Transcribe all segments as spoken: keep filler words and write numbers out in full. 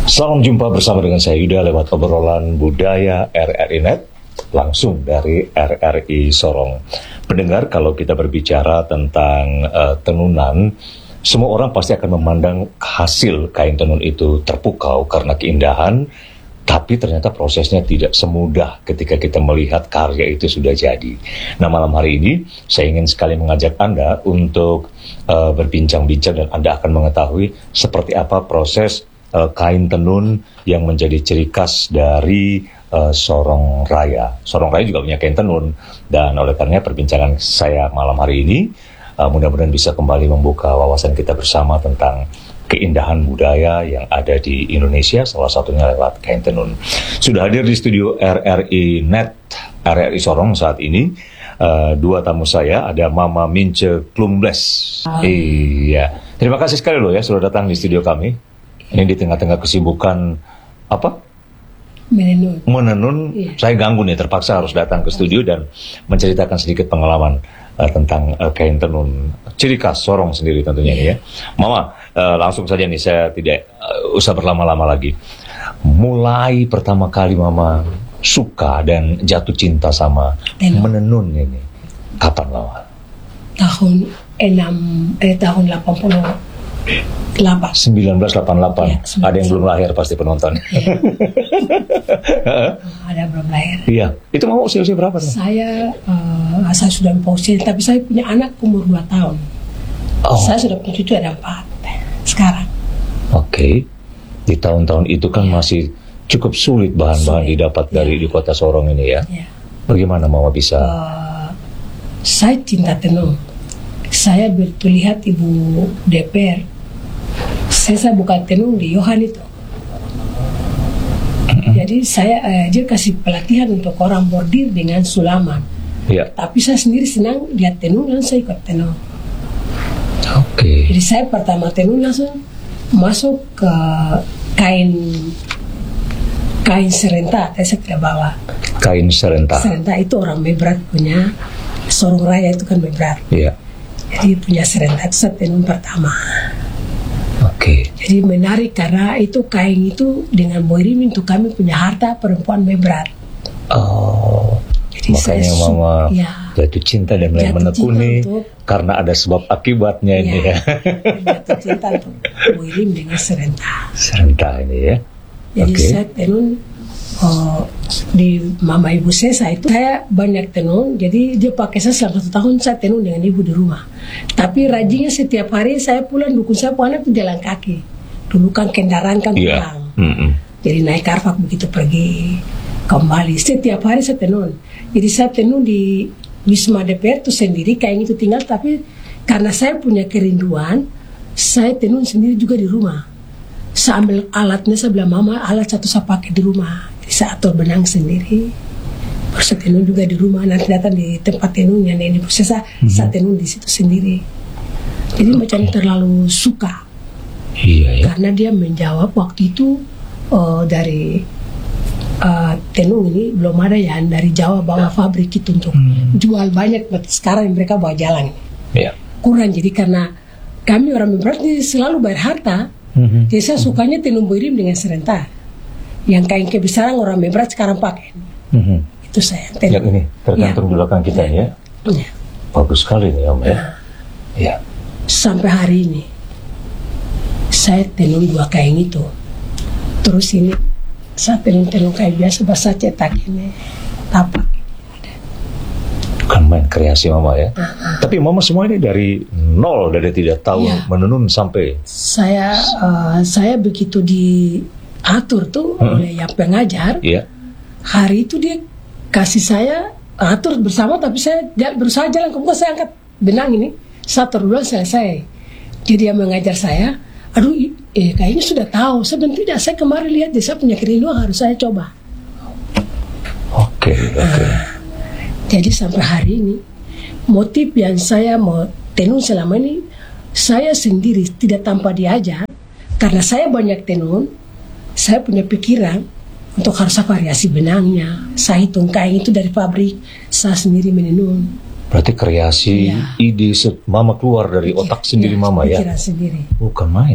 Salam jumpa bersama dengan saya Yuda lewat obrolan budaya R R I Net langsung dari R R I Sorong. Pendengar, kalau kita berbicara tentang uh, tenunan, semua orang pasti akan memandang hasil kain tenun itu terpukau karena keindahan, tapi ternyata prosesnya tidak semudah ketika kita melihat karya itu sudah jadi. Nah, malam hari ini saya ingin sekali mengajak Anda untuk uh, berbincang-bincang dan Anda akan mengetahui seperti apa proses uh, kain tenun yang menjadi ciri khas dari uh, Sorong Raya. Sorong Raya juga punya kain tenun, dan oleh karenanya perbincangan saya malam hari ini uh, mudah-mudahan bisa kembali membuka wawasan kita bersama tentang keindahan budaya yang ada di Indonesia, salah satunya lewat kain tenun. Sudah hadir di studio R R I Net, R R I Sorong saat ini, uh, dua tamu saya, ada Mama Mince Klumbles. Oh. Iya, terima kasih sekali loh ya sudah datang di studio kami. Ini di tengah-tengah kesibukan apa? Menenun. Menenun. Iya. Saya ganggu nih, terpaksa harus datang ke studio dan menceritakan sedikit pengalaman uh, tentang uh, kain tenun ciri khas Sorong sendiri tentunya. Iya. Ya. Mama, uh, langsung saja nih, saya tidak uh, usah berlama-lama lagi. Mulai pertama kali Mama suka dan jatuh cinta sama tenun. Menenun ini kapan, Mama? Tahun enam eh tahun delapan puluh delapan. sembilan belas delapan puluh delapan. Ya, ada yang belum lahir pasti penonton. Ya. Ada belum lahir. Iya. Itu Mama usia-usia berapa? Saya uh, saya sudah usia, tapi saya punya anak umur dua tahun. Oh. Saya sudah punya cucu ada empat sekarang. Oke. Okay. Di tahun-tahun itu kan ya. Masih cukup sulit bahan-bahan sulit. didapat dari ya. di kota Sorong ini ya. ya. Bagaimana Mama bisa? Uh, saya cinta tenun. Saya betul lihat Ibu D P R. Saya, saya buka tenun di Yohan itu. Mm-hmm. Jadi saya eh, dia kasih pelatihan untuk orang bordir dengan sulaman. Yeah. Tapi saya sendiri senang lihat tenun dan saya ikut tenun. Oke. Okay. Jadi saya pertama tenun langsung masuk ke kain kain serenta. Saya tidak bawa. Kain serenta. Serenta itu orang Mebrat punya. Sorong Raya itu kan Mebrat. Iya. Yeah. Jadi punya serenta itu saya tenun pertama. Oke. Okay. Jadi menarik karena itu kain itu dengan boirim itu kami punya harta perempuan Mebrat. Oh. Jadi makanya saya, Mama ya, jatuh cinta dan mulai menekuni untuk, karena ada sebab akibatnya ya, ini ya. Jatuh cinta untuk boirim dengan serenta. Serenta ini ya. Jadi okay. saya tenun oh, di mama ibu saya, saya itu saya banyak tenun. Jadi dia pakai saya selama satu tahun saya tenun dengan ibu di rumah. Tapi rajinnya setiap hari saya pulang dukun saya pulang itu jalan kaki. Dulu kan kendaraan kan pulang. Yeah. Mm-hmm. Jadi naik karvak begitu pergi kembali. Setiap hari saya tenun. Jadi saya tenun di Wisma D P R itu sendiri, kain itu tinggal. Tapi karena saya punya kerinduan, saya tenun sendiri juga di rumah. Saya ambil alatnya, saya bilang Mama alat satu saya pakai di rumah. Jadi saya atur benang sendiri. Terus saya tenun juga di rumah. Nanti datang di tempat tenun yang ini proses saya, mm-hmm. saya tenun di situ sendiri. Jadi okay. macam terlalu suka. Iya, ya. Karena dia menjawab waktu itu uh, dari uh, tenun ini belum ada ya dari Jawa bawa pabrik itu untuk hmm. jual banyak. Sekarang mereka bawa jalan. Yeah. Kurang, jadi karena kami orang Mebrat selalu bayar harta. Mm-hmm. Jadi saya sukanya tenun boirim dengan serenta. Yang kain kebesaran orang Mebrat sekarang pakai. Mm-hmm. Itu saya tenun. Yang ini tergantung ya. Di belakang kita ya. Ya. Bagus sekali nih Om ya. Ya. Ya. Sampai hari ini saya tenun dua kain itu. Terus ini saya tenun-tenun kain biasa bahasa cetak ini tapak. Bukan main kreasi Mama ya. Uh-huh. Tapi Mama semua ini dari nol, dari tidak tahu ya. Menenun sampai. Saya uh, saya begitu diatur tuh uh-huh. oleh yang pengajar. Yeah. Hari itu dia kasih saya atur bersama, tapi saya berusaha jalan ke muka, saya angkat benang ini satu dua selesai. Jadi dia mengajar saya. Aduh, eh kayaknya sudah tahu. Saya bilang tidak, saya kemarin lihat dia, saya punya kerinduan harus saya coba. Oke, okay, oke. Okay. Uh, Jadi sampai hari ini motif yang saya mau tenun selama ini saya sendiri tidak tanpa diajar, karena saya banyak tenun, saya punya pikiran untuk harus variasi benangnya. Saya hitung kain itu dari pabrik, saya sendiri menenun. Berarti kreasi, ya. ide Mama keluar dari Pikir, otak sendiri ya, Mama ya? Pikiran sendiri. Bukan main.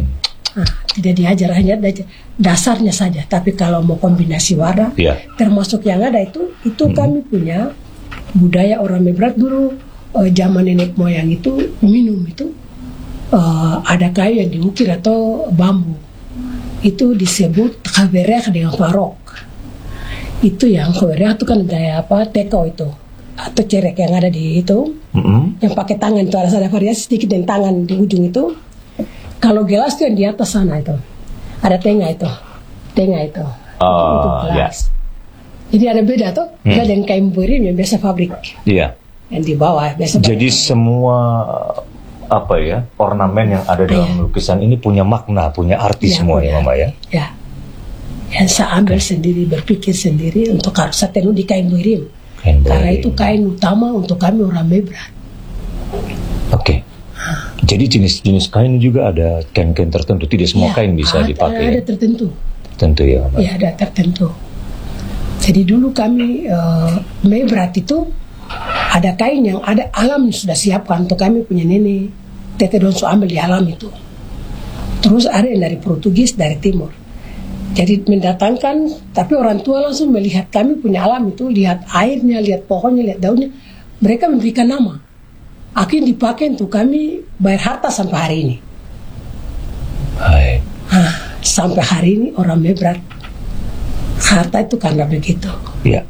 Nah, tidak diajar, hanya dasarnya saja. Tapi kalau mau kombinasi warna, yeah. termasuk yang ada itu, itu hmm. kami punya budaya orang Mebrat dulu, uh, zaman nenek moyang itu minum itu uh, ada kayu yang diukir atau bambu. Itu disebut kaverek dengan farok. Itu yang kaverek itu kan kayak apa, teko itu atau cerek yang ada di itu, mm-hmm. yang pakai tangan itu ada ada variasi sedikit dan tangan di ujung itu. Kalau gelas itu yang di atas sana itu ada tengah itu, tengah itu, uh, itu gelas. Yeah. Jadi ada beda tuh, hmm. beda dengan kain burim yang biasa pabrik. Iya. Yeah. Yang di bawah biasa. Jadi pabrik. Semua apa ya ornamen yang ada dalam yeah. lukisan ini punya makna, punya arti yeah, semua ya, Mama ya. Ya. Yang saya ambil okay. sendiri, berpikir sendiri untuk harus tenun di kain burim. Kain Karena itu kain utama untuk kami orang Mebrat. Oke. Okay. Jadi jenis-jenis kain juga ada kain-kain tertentu, tidak semua ya, kain bisa ada, dipakai. Ada tertentu. Tentu ya, Mbak. Ya ada tertentu. Jadi dulu kami uh, Mebrat itu ada kain yang ada alam sudah siapkan untuk kami punya nenek. Tete Donso ambil di alam itu. Terus ada yang dari Portugis, dari Timur. Jadi mendatangkan, tapi orang tua langsung melihat kami punya alam itu, lihat airnya, lihat pohonnya, lihat daunnya. Mereka memberikan nama. Akhirnya dipakai untuk kami bayar harta sampai hari ini. Hai. Nah, sampai hari ini orang Mebrat harta itu karena begitu. Iya.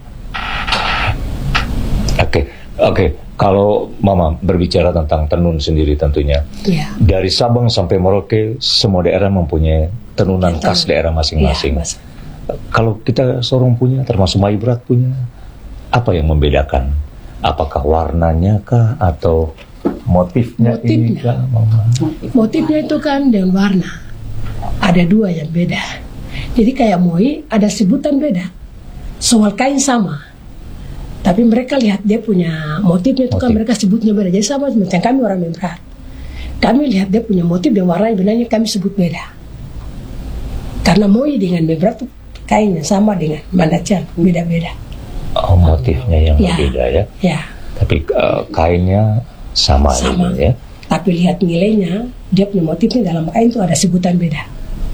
Oke, okay. oke. Okay. Kalau Mama berbicara tentang tenun sendiri tentunya, ya. Dari Sabang sampai Merauke semua daerah mempunyai tenunan ya, khas daerah masing-masing. Ya, kalau kita Sorong punya, termasuk Maibrat punya, apa yang membedakan? Apakah warnanya kah atau motifnya, motifnya. ini kah, Mama? Motifnya itu kan dengan warna. Ada dua yang beda. Jadi kayak Moi ada sebutan beda. Soal kain sama. Tapi mereka lihat dia punya motifnya itu motif. Kan mereka sebutnya beda. Jadi sama macam kami orang Mebrat. Kami lihat dia punya motif dan warna yang benarnya kami sebut beda. Karena Moi dengan Mebrat itu kainnya sama dengan Mandacan, beda-beda. Oh, motifnya yang ya, berbeda ya. Ya. Tapi uh, kainnya sama, sama. Gitu, ya. Tapi lihat nilainya, dia punya motifnya dalam kain itu ada sebutan beda.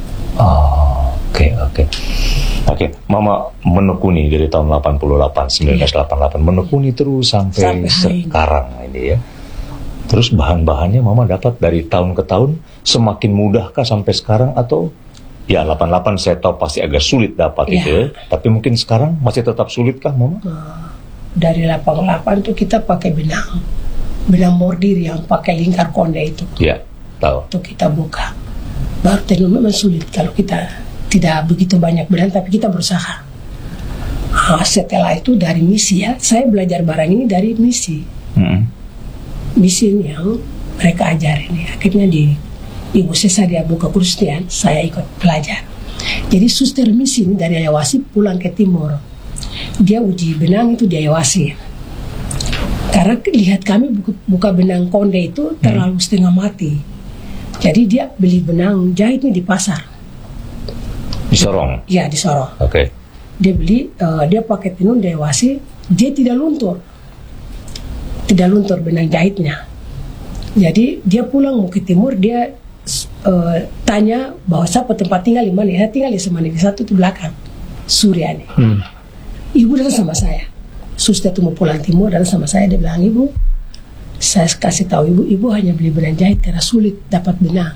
Oh, oke okay, oke. Okay. Oke, okay. Mama menekuni dari tahun delapan puluh delapan, seribu sembilan ratus delapan puluh delapan, menekuni terus sampai, sampai sekarang ini ya. Terus bahan-bahannya Mama dapat dari tahun ke tahun semakin mudahkah sampai sekarang atau ya delapan puluh delapan saya tahu pasti agak sulit dapat ya. Itu ya. Tapi mungkin sekarang masih tetap sulitkah Mama? Uh, dari delapan puluh delapan itu kita pakai benang. Benang bordir yang pakai lingkar konde itu. Iya, tahu. Itu kita buka. Baru tenun memang sulit kalau kita tidak begitu banyak benang, tapi kita berusaha. Nah, setelah itu dari misi ya, saya belajar barang ini dari misi. Mm-hmm. Misi ini yang mereka ajarin ya. Akhirnya di Ibu Sesa dia buka kursusnya, saya ikut belajar. Jadi suster misi ini dari Ayawasi pulang ke Timur. Dia uji benang itu di Ayawasi. Karena lihat kami buka, buka benang konde itu terlalu hmm. setengah mati. Jadi dia beli benang jahitnya di pasar. Di Sorong? Iya, di Sorong. Oke. Okay. Dia beli, uh, dia pakai tenun di Ayawasi, dia tidak luntur. Tidak luntur benang jahitnya. Jadi dia pulang mau ke Timur, dia uh, tanya bahwa siapa tempat tinggal di mana. Saya tinggal di Semani di satu di belakang, Suryani. Hmm. Ibu datang sama saya. Suster itu mau pulang Timur datang sama saya. Dia bilang, Ibu, saya kasih tahu Ibu, Ibu hanya beli benang jahit karena sulit dapat benang.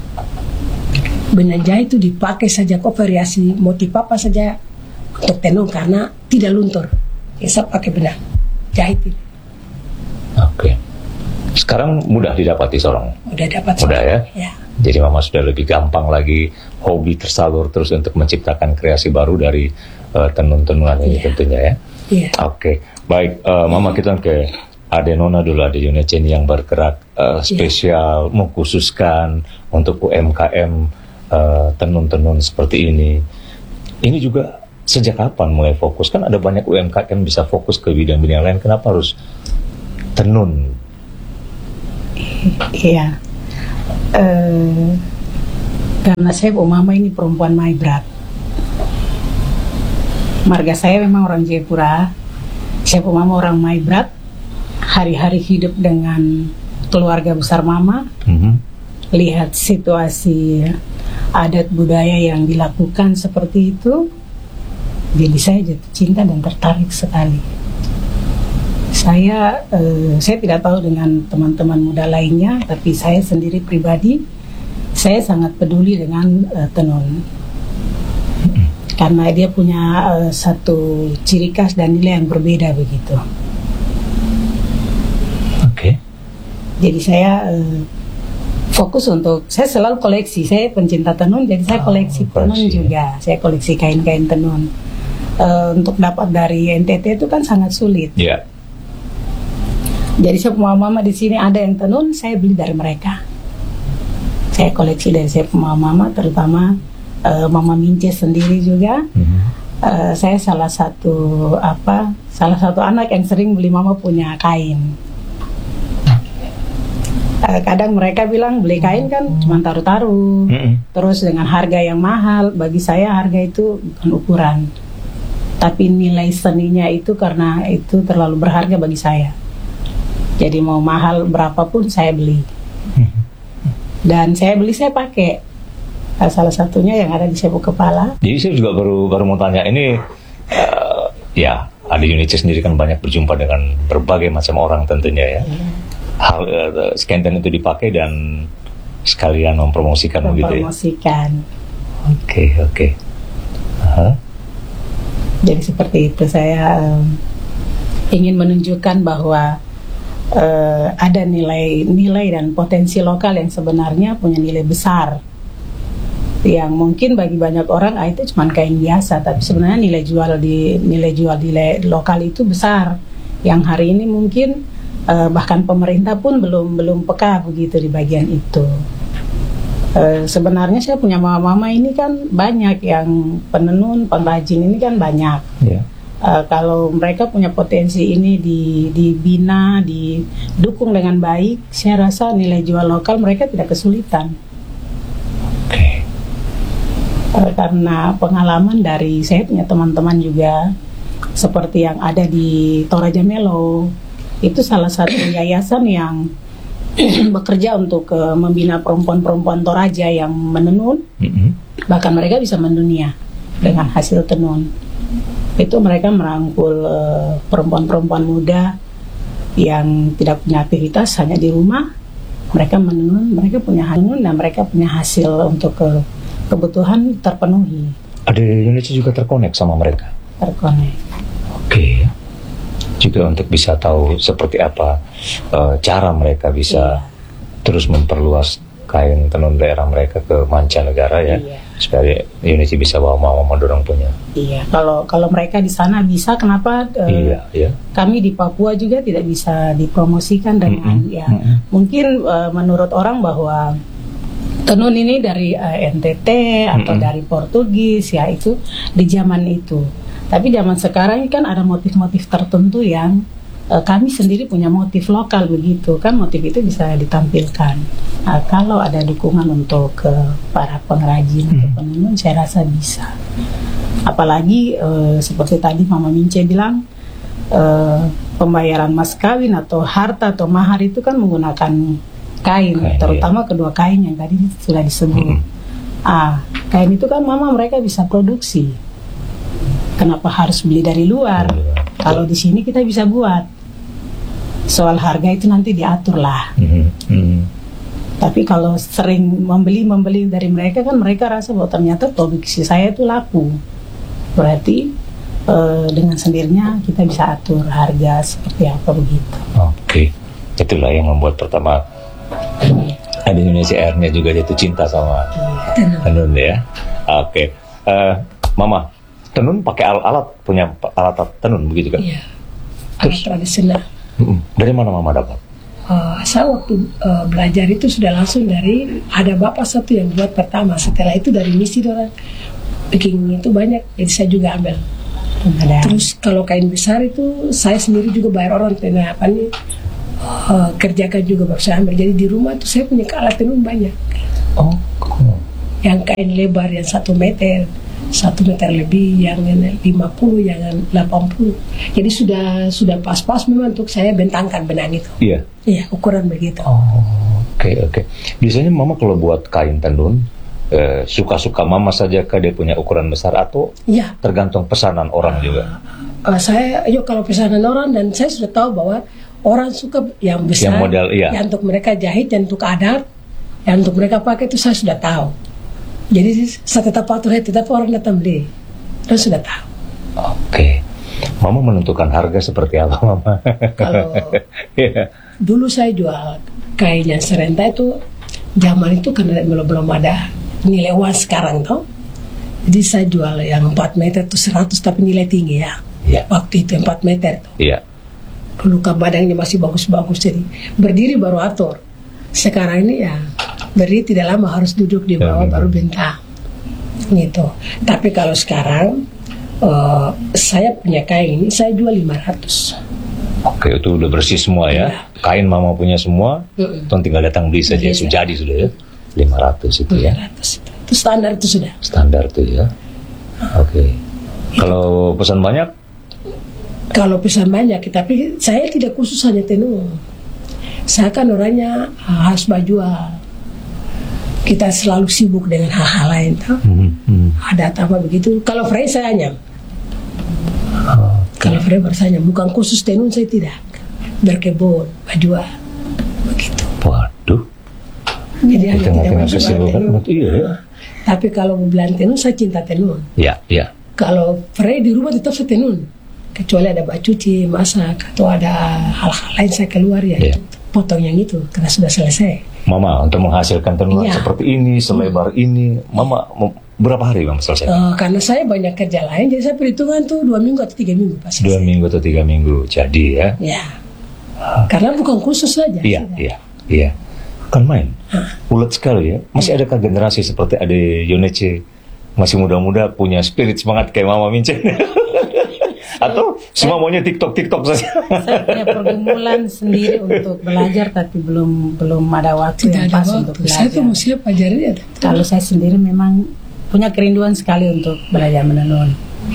Benang jahit itu dipakai saja kok variasi motif apa saja untuk tenun karena tidak luntur. Ya, saya pakai benang jahit ini. Oke. Okay. Sekarang mudah didapati Sorong? Mudah dapat. Mudah ya? Ya. Jadi Mama sudah lebih gampang lagi hobi tersalur terus untuk menciptakan kreasi baru dari uh, tenun-tenunan ini ya. Tentunya ya? Iya. Oke. Okay. Baik, uh, Mama kita ke Ade Nona dulu, Ade Yunecen yang bergerak uh, spesial ya. Mengkhususkan untuk U M K M uh, tenun-tenun seperti ini. Ini juga sejak kapan mulai fokus? Kan ada banyak U M K M bisa fokus ke bidang-bidang lain. Kenapa harus tenun? Iya, uh, karena saya Bu Mama ini perempuan Maibrat. Marga saya memang orang Jayapura. Saya Bu Mama orang Maibrat. Hari-hari hidup dengan keluarga besar Mama. Mm-hmm. Lihat situasi adat budaya yang dilakukan seperti itu, jadi saya jatuh cinta dan tertarik sekali. Saya eh, saya tidak tahu dengan teman-teman muda lainnya, tapi saya sendiri pribadi saya sangat peduli dengan eh, tenun, karena dia punya eh, satu ciri khas dan nilai yang berbeda begitu. Oke. Okay. Jadi saya eh, fokus untuk, saya selalu koleksi, saya pencinta tenun, jadi saya koleksi oh, tenun juga, saya koleksi kain-kain tenun. Uh, untuk dapat dari N T T itu kan sangat sulit. Yeah. Jadi saya mama-mama di sini ada yang tenun, saya beli dari mereka. Saya koleksi dari saya mama-mama, terutama uh, Mama Mince sendiri juga. Mm-hmm. uh, saya salah satu apa, salah satu anak yang sering beli mama punya kain. Kadang mereka bilang beli kain kan cuma taruh-taruh, mm-hmm. terus dengan harga yang mahal. Bagi saya harga itu bukan ukuran, tapi nilai seninya itu, karena itu terlalu berharga bagi saya. Jadi mau mahal berapapun saya beli, dan saya beli saya pakai. Salah satunya yang ada di Sepu Kepala. Jadi saya juga baru baru mau tanya ini, uh, ya Ade Yunice sendiri kan banyak berjumpa dengan berbagai macam orang tentunya ya. Yeah. Hal uh, skanten itu dipakai dan sekalian mempromosikan begitu ya. Mempromosikan. Oke, oke. Jadi seperti itu, saya um, ingin menunjukkan bahwa uh, ada nilai-nilai dan potensi lokal yang sebenarnya punya nilai besar. Yang mungkin bagi banyak orang ah, itu cuma kain biasa, tapi sebenarnya nilai jual di nilai jual di lokal itu besar. Yang hari ini mungkin Uh, bahkan pemerintah pun belum belum peka begitu di bagian itu. Uh, sebenarnya saya punya mama-mama ini kan banyak yang penenun, pengrajin ini kan banyak. Yeah. Uh, kalau mereka punya potensi ini di dibina, didukung dengan baik, saya rasa nilai jual lokal mereka tidak kesulitan. Okay. Uh, karena pengalaman dari saya punya teman-teman juga seperti yang ada di Toraja Melo. Itu salah satu yayasan yang bekerja untuk uh, membina perempuan-perempuan Toraja yang menenun, mm-hmm. bahkan mereka bisa mendunia dengan hasil tenun. Itu mereka merangkul uh, perempuan-perempuan muda yang tidak punya aktivitas, hanya di rumah. Mereka menenun, mereka punya tenun dan mereka punya hasil untuk uh, kebutuhan terpenuhi. Ada Indonesia juga terkonek sama mereka? Terkonek. Oke. Okay. Juga untuk bisa tahu seperti apa uh, cara mereka bisa iya. terus memperluas kain tenun daerah mereka ke mancanegara ya, iya. supaya Indonesia bisa bawa mama dorong punya. Iya, kalau kalau mereka di sana bisa, kenapa uh, iya, iya. kami di Papua juga tidak bisa dipromosikan dengan mm-hmm. ya mm-hmm. mungkin uh, menurut orang bahwa tenun ini dari uh, N T T atau mm-hmm. dari Portugis ya, itu di zaman itu. Tapi zaman sekarang ini kan ada motif-motif tertentu yang uh, kami sendiri punya motif lokal begitu kan, motif itu bisa ditampilkan. Nah, kalau ada dukungan untuk uh, para pengrajin atau hmm. penenun, saya rasa bisa. Apalagi uh, seperti tadi Mama Mince bilang, uh, pembayaran mas kawin atau harta atau mahar itu kan menggunakan kain, kain terutama iya. kedua kain yang tadi sudah disebut. Hmm. Ah, kain itu kan mama mereka bisa produksi. Kenapa harus beli dari luar? Hmm. Kalau di sini kita bisa buat. Soal harga itu nanti diatur lah. Hmm. Hmm. Tapi kalau sering membeli-membeli dari mereka kan mereka rasa bahwa ternyata produksi saya itu laku. Berarti uh, dengan sendirinya kita bisa atur harga seperti apa begitu. Oke, okay. Itulah yang membuat pertama ada Indonesia Air-nya juga jatuh cinta sama yeah. tenun ya. Oke, okay. uh, Mama. Tenun pakai alat-alat, punya alat tenun begitu kan? Iya, alat tradisional. Dari mana Mama dapat? Uh, saya waktu uh, belajar itu sudah langsung dari, ada bapak satu yang buat pertama. Setelah itu dari misi orang bikin itu banyak, jadi saya juga ambil. Ada. Terus kalau kain besar itu saya sendiri juga bayar orang tenun apa nih, uh, kerjakan juga baru saya ambil. Jadi di rumah itu saya punya alat tenun banyak. Oh, cool. Yang kain lebar yang satu meter. Satu meter lebih, yang lima puluh, yang delapan puluh. Jadi sudah sudah pas-pas memang untuk saya bentangkan benang itu. Iya. Iya, ukuran begitu. Oh, oke okay, oke. Okay. Biasanya Mama kalau buat kain tenun, eh, suka-suka mama saja kah dia punya ukuran besar atau ya, tergantung pesanan orang juga? Uh, saya, yuk kalau pesanan orang, dan saya sudah tahu bahwa orang suka yang besar, yang model, iya. yang untuk mereka jahit, yang untuk adat, yang untuk mereka pakai itu saya sudah tahu. Jadi saya tetap patuh, tetap orang datang beli, dan sudah tahu. Oke, Mama menentukan harga seperti apa, Mama? Kalau yeah. dulu saya jual kain yang serenta itu, zaman itu karena belum belum ada nilai uang sekarang toh. Jadi saya jual yang empat meter itu seratus, tapi nilai tinggi ya. Yeah. Waktu itu empat meter tuh. Iya. Yeah. Dulu kan badannya masih bagus-bagus, jadi berdiri baru atur. Sekarang ini ya berdiri tidak lama, harus duduk di bawah yeah. baru bentang. Gitu. Tapi kalau sekarang Uh, saya punya kain ini saya jual lima ratus. Oke, itu udah bersih semua ya. Ya. Kain Mama punya semua, mm-mm. Tuan tinggal datang beli saja, sudah jadi sudah ya. lima ratus itu ya. lima ratus itu. Itu standar itu sudah. Standar itu ya. Oke. Kalau pesan banyak? Kalau pesan banyak, tapi saya tidak khusus hanya tenun. Saya kan orangnya harus berjual. Kita selalu sibuk dengan hal-hal lain, toh. Hmm, hmm. Ada apa begitu? Kalau Frey saya hanya, oh, kalau Frey bersanya, bukan khusus tenun, saya tidak berkebun, berjual, begitu. Waduh. Jadi hanya tidak masuk tenun. Iya, ya. Tapi kalau bulan tenun, saya cinta tenun. Ya, ya. Kalau Frey di rumah tetap saya tenun, kecuali ada bak cuci, masak, atau ada hal-hal lain saya keluar ya, ya. Potong yang itu karena sudah selesai. Mama untuk menghasilkan tenun ya. Seperti ini, selebar hmm. ini, Mama berapa hari Mama selesai? Uh, karena saya banyak kerja lain, jadi saya perhitungan tuh dua minggu atau tiga minggu pasti. Dua minggu atau tiga minggu, jadi ya? Ya, uh. karena bukan khusus saja. Iya, iya, iya. Kan main, uh. ulet sekali ya. Masih uh. adakah generasi seperti Ade Yonece masih muda-muda punya spirit semangat kayak Mama Mincen? Atau semua maunya TikTok-TikTok saja? Saya punya pergumulan sendiri untuk belajar, tapi belum belum ada waktu tidak yang ada pas waktu. untuk belajar. Saya tuh mesti pelajari ya. Kalau saya sendiri memang punya kerinduan sekali untuk belajar menenun.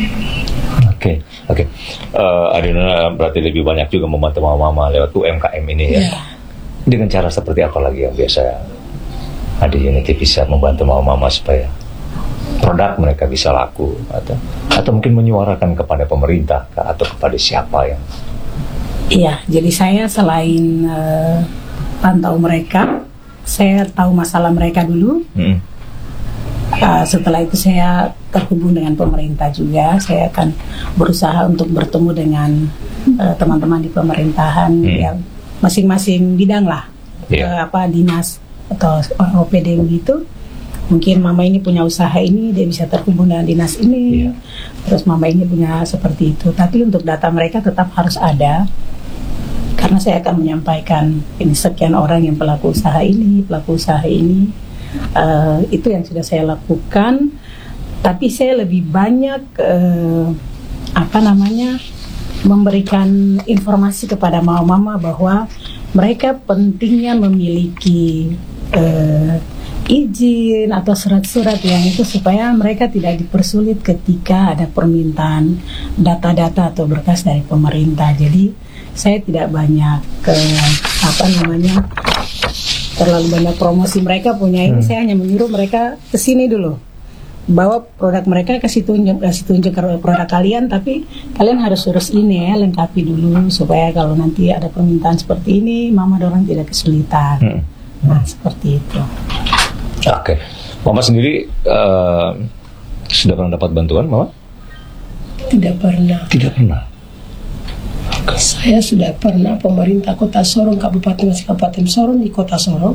Oke, okay, oke. Okay. Uh, Adina berarti lebih banyak juga membantu mama-mama lewat U M K M ini ya. Yeah. Dengan cara seperti apa lagi yang biasa Ade Unity bisa membantu mama-mama supaya produk mereka bisa laku, atau atau mungkin menyuarakan kepada pemerintah atau kepada siapa yang? Iya, jadi saya selain uh, pantau mereka, saya tahu masalah mereka dulu. Hmm. Uh, setelah itu saya terhubung dengan pemerintah juga. Saya akan berusaha untuk bertemu dengan uh, teman-teman di pemerintahan hmm. yang masing-masing bidang lah, yeah. uh, apa dinas atau O P D gitu. Mungkin mama ini punya usaha ini, dia bisa terhubung dengan dinas ini. Yeah. Terus mama ini punya seperti itu. Tapi untuk data mereka tetap harus ada, karena saya akan menyampaikan ini sekian orang yang pelaku usaha ini, pelaku usaha ini. Uh, itu yang sudah saya lakukan. Tapi saya lebih banyak uh, apa namanya memberikan informasi kepada mama-mama bahwa mereka pentingnya memiliki uh, izin atau surat-surat yang itu supaya mereka tidak dipersulit ketika ada permintaan data-data atau berkas dari pemerintah. Jadi saya tidak banyak ke apa namanya terlalu banyak promosi mereka punya ini. Hmm. Saya hanya menyuruh mereka ke sini dulu, bawa produk mereka, kasih tunjuk kasih tunjuk produk kalian, tapi kalian harus urus ini ya, lengkapi dulu supaya kalau nanti ada permintaan seperti ini mama dorang tidak kesulitan. Hmm. Nah seperti itu. Oke, okay. Mama sendiri uh, sudah pernah dapat bantuan, Mama? Tidak pernah. Tidak pernah. Okay. Saya sudah pernah pemerintah Kota Sorong, Kabupaten masih Kabupaten Sorong di Kota Sorong,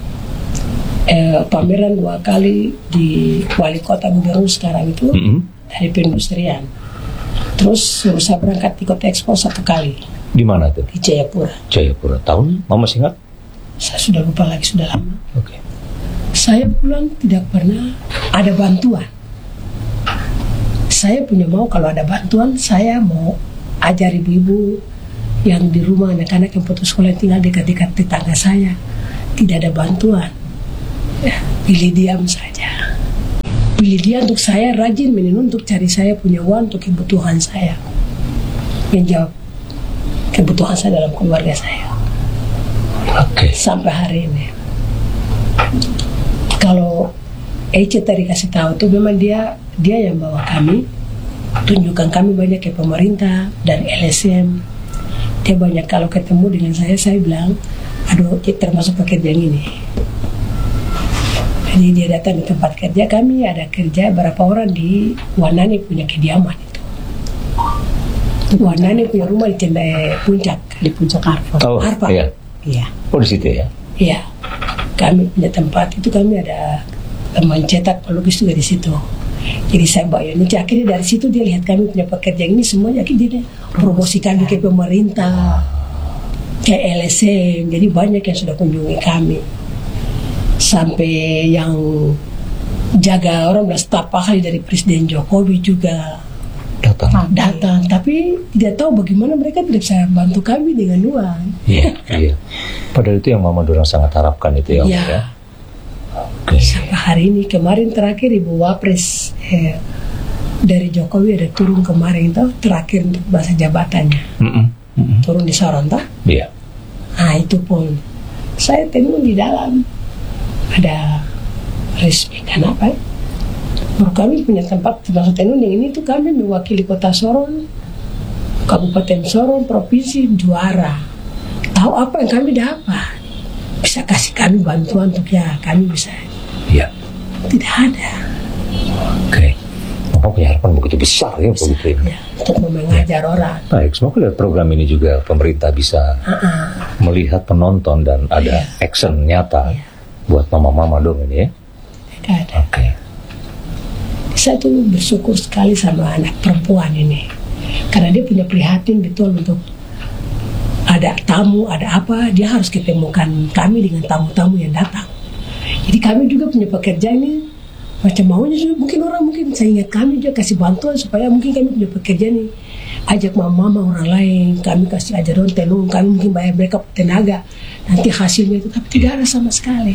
eh, pameran dua kali di Wali Kota Gubernur sekarang itu mm-hmm. dari perindustrian. Terus saya berangkat di Kota Expo satu kali. Di mana tuh? Di Jayapura. Jayapura. Tahun? Mama masih ingat? Saya sudah lupa lagi, sudah lama. Oke. Okay. Saya pulang tidak pernah ada bantuan. Saya punya mau kalau ada bantuan, saya mau ajar ibu-ibu yang di rumah anak-anak yang putus sekolah tinggal dekat-dekat tetangga saya. Tidak ada bantuan. Ya, pilih diam saja. Pilih dia untuk saya rajin menenun untuk cari saya punya uang untuk kebutuhan saya. Menjawab kebutuhan saya dalam keluarga saya. Oke. Okay. Sampai hari ini. Kalau Ece tadi kasih tahu tuh memang dia dia yang bawa kami, tunjukkan kami banyak ke pemerintah dan L S M. Dia banyak kalau ketemu dengan saya, saya bilang, aduh termasuk pekerjaan ini. Jadi dia datang di tempat kerja kami, ada kerja berapa orang di Wanani punya kediaman itu. Wanani punya rumah di Tenda Puncak, di Puncak Arfa. Oh, Arfa. Iya. Iya. Oh di situ ya? Iya. Kami punya tempat itu, kami ada teman cetak pelukis juga di situ. Jadi saya bawa ini, akhirnya dari situ dia lihat kami punya pekerjaan ini semuanya, akhirnya dia promosikan ke pemerintah, ke L S M. Jadi banyak yang sudah kunjungi kami, sampai yang jaga orang belas staf ahli dari Presiden Jokowi juga datang. Datang, tapi tidak tahu bagaimana mereka tidak bisa bantu kami dengan uang. Iya, iya. Padahal itu yang Mama Dorang sangat harapkan itu ya. Iya. Ya? Okay. Sampai hari ini, kemarin terakhir Ibu Wapres eh, dari Jokowi ada turun kemarin tuh terakhir untuk masa jabatannya. Mm-mm. Mm-mm. Turun di Sorong tuh. Iya. Nah itu pun saya temu di dalam ada resmi kenapa? Baru kami punya tempat termasuk tenun yang ini tuh kami mewakili Kota Sorong, Kabupaten Sorong, Provinsi juara. Tahu apa yang kami dapat? Bisa kasih kami bantuan untuk ya kami bisa. Iya. Tidak ada. Oke. Mama punya harapan begitu besar ya begitu ini. Ya, untuk mengajar orang. Baik, semoga lihat program ini juga pemerintah bisa uh-uh. melihat penonton dan ada yeah. action nyata yeah. buat mama-mama dong ini ya. Oke. Okay. Saya tuh bersyukur sekali sama anak perempuan ini, karena dia punya prihatin betul untuk ada tamu, ada apa, dia harus ketemukan kami dengan tamu-tamu yang datang. Jadi kami juga punya pekerjaan ini macam maunya juga, mungkin orang mungkin saya ingat kami juga kasih bantuan supaya mungkin kami punya pekerjaan ini, ajak mama-mama orang lain, kami kasih ajaran tenun, kami mungkin bayar mereka tenaga, nanti hasilnya itu, tapi tidak ada sama sekali.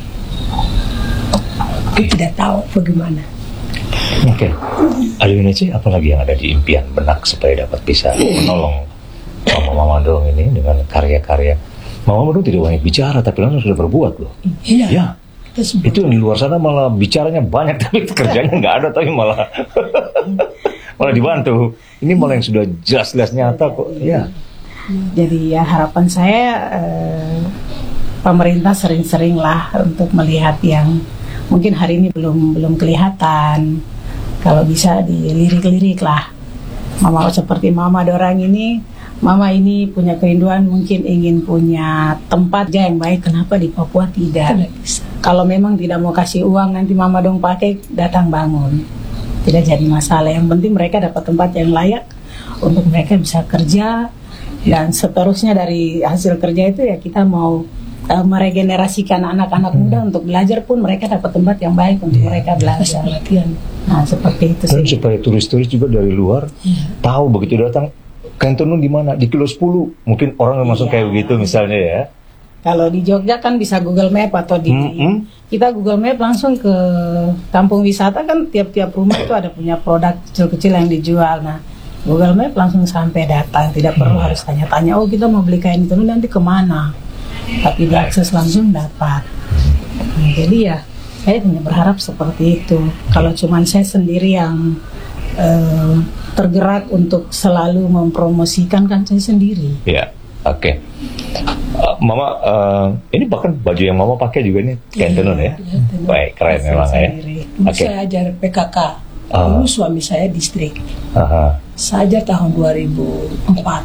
Kita tidak tahu bagaimana. Oke, okay. Alina sih apalagi yang ada di impian benak supaya dapat bisa menolong mama-mama dong ini dengan karya-karya. Mama dong tidak banyak bicara tapi langsung sudah berbuat loh. Iya. Ya. Itu yang di luar sana malah bicaranya banyak tapi kerjanya nggak ada, tapi malah malah dibantu. Ini malah yang sudah jelas-jelas nyata kok. Ya. Jadi ya harapan saya eh, pemerintah sering-sering lah untuk melihat yang mungkin hari ini belum belum kelihatan. Kalau bisa dilirik-lirik lah. Mama seperti Mama Dorang ini, Mama ini punya kerinduan mungkin ingin punya tempat yang baik. Kenapa di Papua tidak? Kalau memang tidak mau kasih uang, nanti Mama dong pakai datang bangun. Tidak jadi masalah. Yang penting mereka dapat tempat yang layak untuk mereka bisa kerja. Dan seterusnya dari hasil kerja itu ya kita mau uh, meregenerasikan anak-anak hmm. muda untuk belajar pun mereka dapat tempat yang baik untuk yeah. mereka belajar. Latihan. Nah seperti itu sih. Dan supaya turis-turis juga dari luar yeah. tahu begitu datang, kain tenun di mana? Di kilo sepuluh. Mungkin orang langsung yeah. kayak begitu misalnya ya. Kalau di Jogja kan bisa Google Map atau di mm-hmm. kita Google Map langsung ke kampung wisata kan tiap-tiap rumah itu ada punya produk kecil-kecil yang dijual. Nah Google Map langsung sampai datang, tidak perlu harus tanya-tanya. Oh kita mau beli kain tenun nanti kemana? Tapi diakses langsung dapat. Nah, jadi ya saya hanya berharap seperti itu. Kalau cuma saya sendiri yang eh, tergerak untuk selalu mempromosikan kan saya sendiri. Iya, oke. Okay. Uh, Mama, uh, ini bahkan baju yang Mama pakai juga nih kain yeah, tenun ya. Yeah, baik, keren memang ya. Oke. Okay. Saya ajar P K K. Uh. Dulu suami saya distrik. Uh-huh. Saya ajar tahun dua ribu empat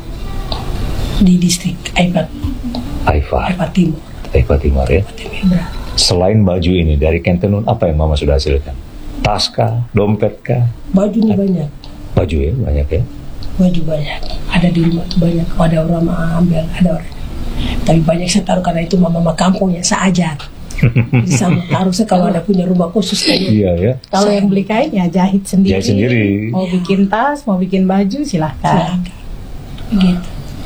di distrik Aipat. Aipat. Aipat Timur. Aipat Timur ya. Timur. Selain baju ini dari kain tenun apa yang Mama sudah hasilkan? Tas kah, dompet kah? Baju ini banyak. Baju ya, banyak ya. Baju banyak. Ada di rumah banyak. Ada orang ambil, ada orang. Tapi banyak saya taruh karena itu mama-mama kampung yang saya ajar. Jadi sama taruh saya kalau ada punya rumah khusus kayak iya ya. Kalau yang beli kain ya jahit sendiri. Jahit sendiri. Mau bikin tas, mau bikin baju silahkan. Silahkan. Gitu.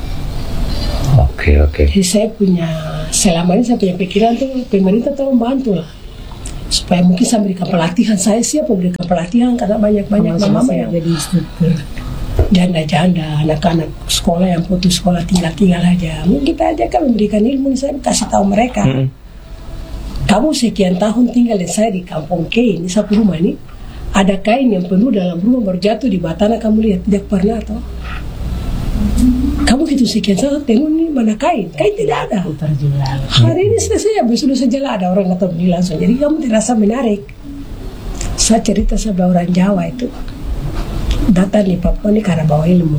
Oke oke. Jadi saya punya selama ini saya punya pikiran tuh pemerintah tolong bantu lah supaya mungkin saya berikan pelatihan. Saya siap memberikan pelatihan karena banyak-banyak mama yang jadi instruktur. Janda-janda, anak-anak sekolah yang putus sekolah tinggal-tinggal aja. Mungkin kita aja kan memberikan ilmu, saya kasih tahu mereka. Mm-hmm. kamu sekian tahun tinggal dan saya di kampung K ini, satu rumah ini, ada kain yang penuh dalam rumah baru jatuh di batana, kamu lihat tidak pernah toh? Kamu hitung sekian tahun tenun ini mana kain? Kain tidak ada. Terjual. Hari ini selesai, besok saja lah ada orang datang beli langsung. Jadi kamu terasa menarik. Saya cerita sama orang Jawa itu, datang di Papua ini karena bawa ilmu.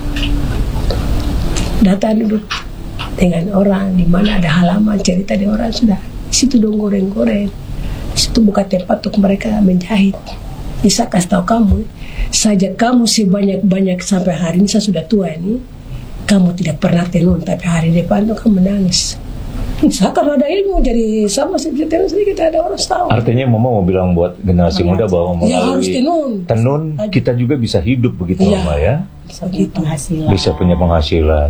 Datang duduk dengan orang di mana ada halaman cerita di orang, sudah situ dong goreng-goreng. Situ buka tempat untuk mereka menjahit. Bisa kasih tahu kamu, saja kamu sebanyak-banyak sampai hari ini saya sudah tua ini, kamu tidak pernah tenun, tapi hari depan tuh kamu menangis. Saya karena ada ilmu, jadi sama seperti tenun sedikit ada orang tahu. Artinya Mama mau bilang buat generasi oh, muda bahwa melalui ya, harus tenun. tenun kita juga bisa hidup begitu ya, Mama ya. Bisa punya penghasilan. Bisa punya penghasilan.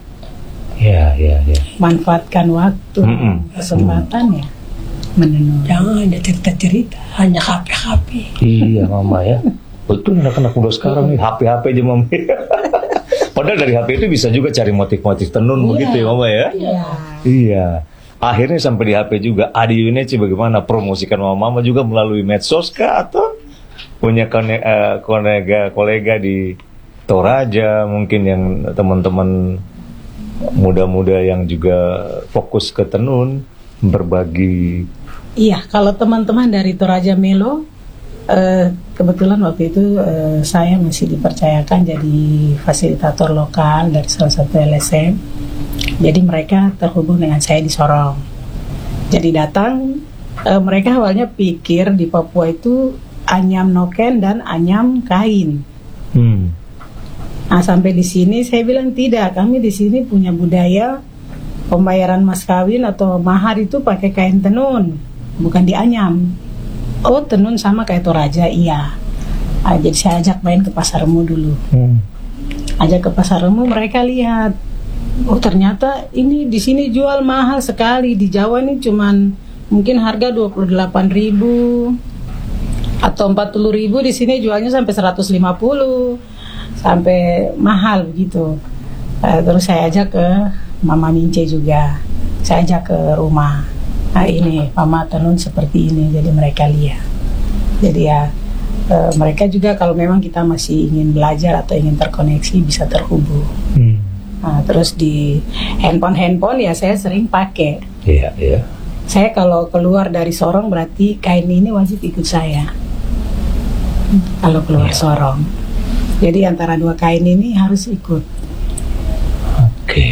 Ya, ya, ya. Manfaatkan waktu, mm -mm. kesempatan ya. Menenun. Jangan ada cerita-cerita, hanya H P H P. Iya Mama ya. Betul, anak-anak muda sekarang nih H P H P aja Mama. Padahal dari H P itu bisa juga cari motif-motif tenun iya, begitu ya Mama ya. Iya. Iya. Akhirnya sampai di H P juga. Adi Yuneci bagaimana promosikan Mama, Mama juga melalui medsos kah atau punya kolega, kolega kolega di Toraja mungkin yang teman-teman muda-muda yang juga fokus ke tenun berbagi. Iya, kalau teman-teman dari Toraja Melo, eh, kebetulan waktu itu eh, saya masih dipercayakan jadi fasilitator lokal dari salah satu L S M. Jadi mereka terhubung dengan saya di Sorong. Jadi datang, eh, mereka awalnya pikir di Papua itu anyam noken dan anyam kain. Hmm. Nah sampai di sini saya bilang tidak, kami di sini punya budaya pembayaran mas kawin atau mahar itu pakai kain tenun, bukan dianyam. Oh tenun sama kayak Toraja, iya. Ah, jadi saya ajak main ke Pasar Remu dulu. Hmm. Ajak ke Pasar Remu, mereka lihat, oh ternyata ini di sini jual mahal sekali. Di Jawa ini cuman mungkin harga dua puluh delapan ribu atau empat puluh ribu, di sini jualnya sampai seratus lima puluh, sampai mahal begitu. Uh, terus saya ajak ke Mama Mince juga, saya ajak ke rumah. Nah ini Mama tenun seperti ini, jadi mereka lihat. Jadi ya e, mereka juga kalau memang kita masih ingin belajar atau ingin terkoneksi bisa terhubung. Hmm. Nah, terus di handphone-handphone ya saya sering pakai. Iya, iya. Saya kalau keluar dari Sorong berarti kain ini wajib ikut saya. Kalau keluar yeah. Sorong. Jadi antara dua kain ini harus ikut. Oke. Okay.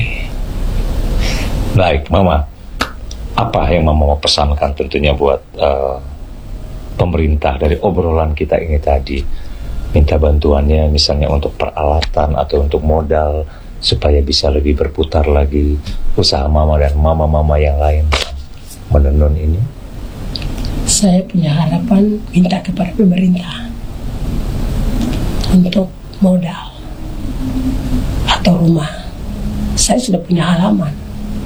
Baik, Mama. Apa yang Mama mau pesankan tentunya buat uh, pemerintah dari obrolan kita ini tadi? Minta bantuannya misalnya untuk peralatan atau untuk modal supaya bisa lebih berputar lagi usaha Mama dan mama-mama yang lain menenun ini. Saya punya harapan minta kepada pemerintah untuk modal atau rumah. Saya sudah punya halaman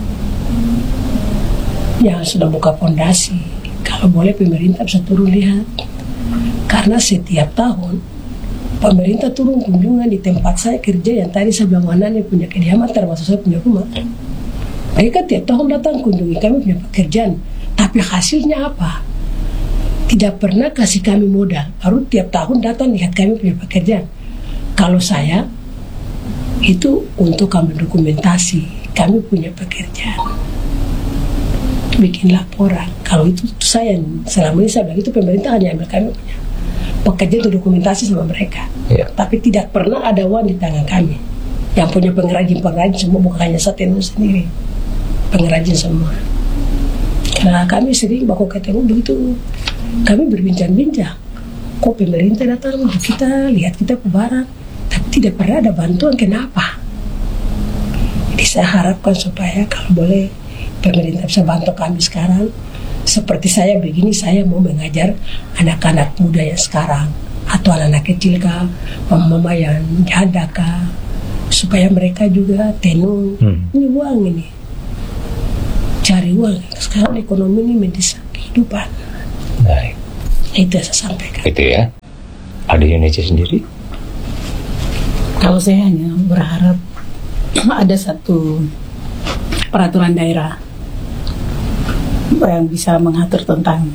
yang sudah buka fondasi. Kalau boleh pemerintah bisa turun lihat, karena setiap tahun pemerintah turun kunjungan di tempat saya kerja yang tadi saya bilang Wanane punya kediaman termasuk saya punya rumah. Mereka tiap tahun datang kunjungi kami punya pekerjaan, tapi hasilnya apa? Tidak pernah kasih kami modal, baru tiap tahun datang lihat kami punya pekerjaan. Kalau saya itu untuk kami dokumentasi kami punya pekerjaan, bikin laporan. Kalau itu, itu saya selama ini saya bilang itu pemerintah hanya ambil kami punya pekerjaan untuk dokumentasi sama mereka, yeah. Tapi tidak pernah ada uang di tangan kami. Yang punya pengrajin-pengrajin semua, bukan hanya saya tenun sendiri, pengrajin semua. Karena kami sering baku ketemu begitu, kami berbincang-bincang. Kok pemerintah datang untuk kita lihat kita ke barat, tapi tidak pernah ada bantuan, kenapa? Jadi saya harapkan supaya kalau boleh pemerintah bisa bantu kami sekarang. Seperti saya begini, saya mau mengajar anak-anak muda yang sekarang atau anak-anak kecil kah, mama-mama yang janda kah, supaya mereka juga tenun. hmm. Ini uang ini, cari uang. Sekarang ekonomi ini mendesak kehidupan. Baik. Itu yang saya sampaikan. Itu ya. Ada Yuneci sendiri? Kalau saya hanya berharap ada satu peraturan daerah yang bisa mengatur tentang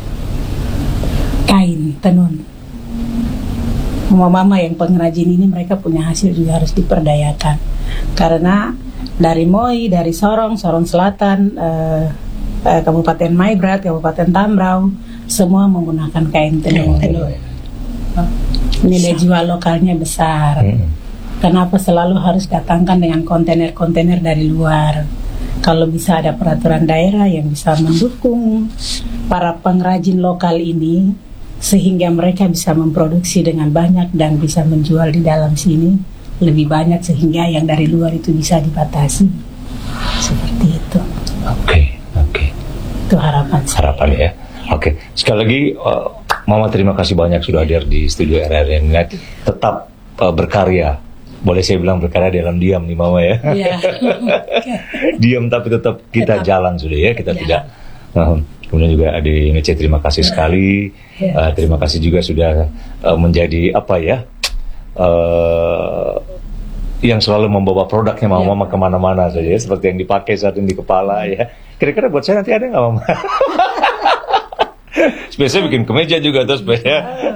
kain tenun. Mama-mama yang pengrajin ini mereka punya hasil juga harus diperdayakan, karena dari Moi, dari Sorong, Sorong Selatan, eh, eh, Kabupaten Maibrat, Kabupaten Tambrau, semua menggunakan kain tenun. Nilai jual lokalnya besar. Kenapa selalu harus datangkan dengan kontainer-kontainer dari luar? Kalau bisa ada peraturan daerah yang bisa mendukung para pengrajin lokal ini, sehingga mereka bisa memproduksi dengan banyak dan bisa menjual di dalam sini lebih banyak, sehingga yang dari luar itu bisa dibatasi. Seperti itu. Oke, okay, oke. Okay. Itu harapan saya. Harapan ya. Oke, okay. Sekali lagi uh, Mama terima kasih banyak sudah hadir di studio R R I Net. Tetap uh, berkarya. Boleh saya bilang berkarya dalam diam nih Mama ya. Yeah. Diam tapi tetap kita tetap jalan sudah ya. Kita yeah. tidak. Uh, kemudian juga Ade Ngece terima kasih yeah. sekali. Yeah. Uh, terima kasih juga sudah uh, menjadi apa ya? Uh, yang selalu membawa produknya Mama yeah. kemana-mana saja ya. Seperti yang dipakai saat ini di kepala ya. Kira-kira buat saya nanti ada nggak Mama? Biasanya bikin kemeja juga terus ya.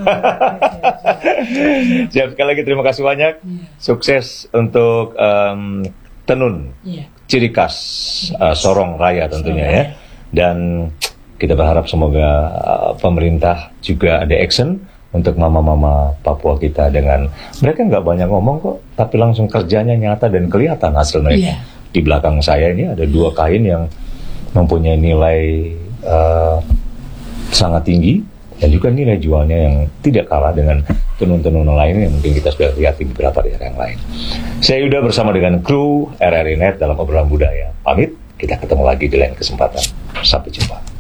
Siap, sekali lagi terima kasih banyak. Sukses untuk um, tenun ciri khas uh, Sorong Raya tentunya ya. Dan kita berharap semoga uh, pemerintah juga ada action untuk mama-mama Papua kita, dengan mereka nggak banyak ngomong kok, tapi langsung kerjanya nyata dan kelihatan hasil mereka. Di belakang saya ini ada dua kain yang mempunyai nilai uh, sangat tinggi dan juga nilai jualnya yang tidak kalah dengan tenun-tenun lain yang mungkin kita sudah lihat di beberapa daerah yang lain. Saya Yuda bersama dengan kru R R I Net dalam obrolan budaya. Pamit, kita ketemu lagi di lain kesempatan. Sampai jumpa.